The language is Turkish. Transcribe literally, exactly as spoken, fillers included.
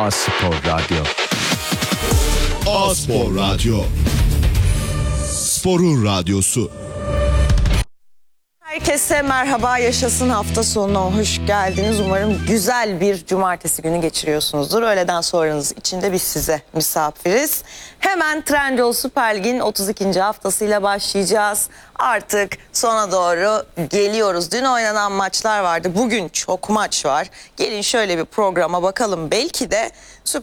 A-Spor Radyo. A-Spor Radyo. Sporun radyosu. Herkese merhaba, yaşasın hafta sonuna hoş geldiniz. Umarım güzel bir cumartesi günü geçiriyorsunuzdur. Öğleden sonranız içinde biz size misafiriz. Hemen Trendyol Süper Lig'in otuz ikinci haftasıyla başlayacağız. Artık sona doğru geliyoruz. Dün oynanan maçlar vardı. Bugün çok maç var. Gelin şöyle bir programa bakalım. Belki de